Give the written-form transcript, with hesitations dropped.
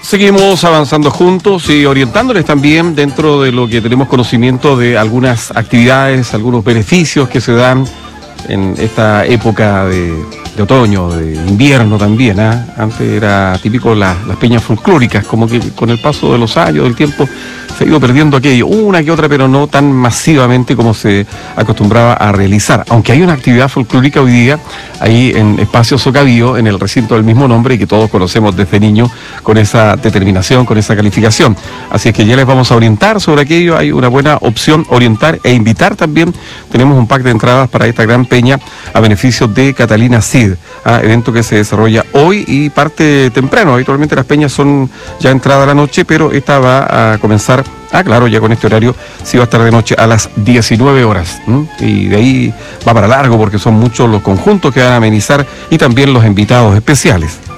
Seguimos avanzando juntos y orientándoles también dentro de lo que tenemos conocimiento de algunas actividades, algunos beneficios que se dan en esta época de otoño, de invierno también. Antes era típico las peñas folclóricas, como que con el paso de los años, del tiempo, se ha ido perdiendo aquello, una que otra, pero no tan masivamente como se acostumbraba a realizar. Aunque hay una actividad folclórica hoy día, ahí en Espacio Socavío, en el recinto del mismo nombre, y que todos conocemos desde niños con esa determinación, con esa calificación. Así es que ya les vamos a orientar sobre aquello. Hay una buena opción, orientar e invitar también. Tenemos un pack de entradas para esta gran peña a beneficio de Catalina Cid, evento que se desarrolla hoy y parte temprano. Habitualmente las peñas son ya entrada la noche, pero esta va a comenzar, claro, ya con este horario sí va a estar de noche a las 19 horas. Y de ahí va para largo porque son muchos los conjuntos que van a amenizar y también los invitados especiales.